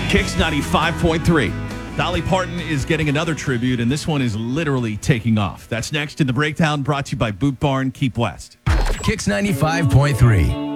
Kicks 95.3. Dolly Parton is getting another tribute, and this one is literally taking off. That's next in the breakdown, brought to you by Boot Barn. Keep West. Kicks 95.3.